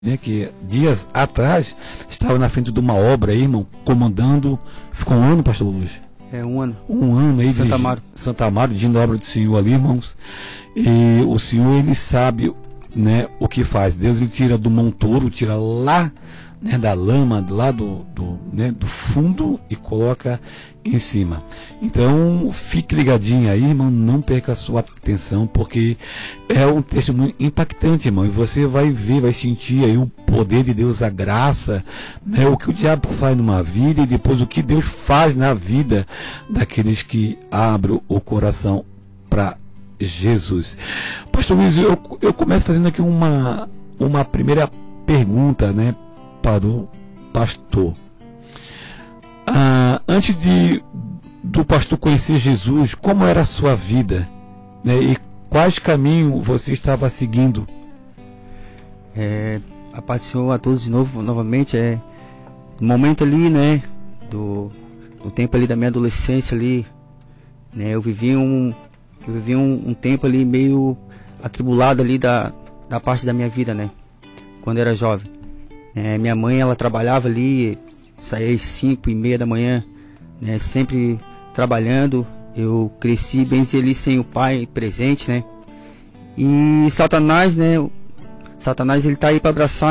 Né, que dias atrás estava na frente de uma obra aí, irmão, comandando. Ficou um ano, pastor Luiz? É, um ano. Um ano aí, Santa Amaro. Santa Amaro, dirigindo a obra do Senhor ali, irmãos. E o Senhor, ele sabe, né, o que faz. Deus, ele tira do monturo, tira lá, né, da lama, lá do fundo e coloca em cima. Então, fique ligadinho aí, irmão, não perca a sua atenção, porque é um testemunho impactante, irmão, e você vai ver, vai sentir aí o poder de Deus, a graça, né, o que o diabo faz numa vida e depois o que Deus faz na vida daqueles que abrem o coração para Jesus. Pastor Luiz, eu começo fazendo aqui uma primeira pergunta, né, para o pastor. Antes do pastor conhecer Jesus, como era a sua vida, né, e quais caminhos você estava seguindo? A paz do Senhor a todos de novo, novamente. No momento ali, né, do tempo ali da minha adolescência ali, né, eu vivi um tempo ali meio atribulado ali da parte da minha vida, né, quando eu era jovem. Minha mãe, ela trabalhava ali, saía às 5:30 da manhã, né, sempre trabalhando. Eu cresci, bem dizer, ali sem o pai presente, né, e Satanás, né, ele tá aí para abraçar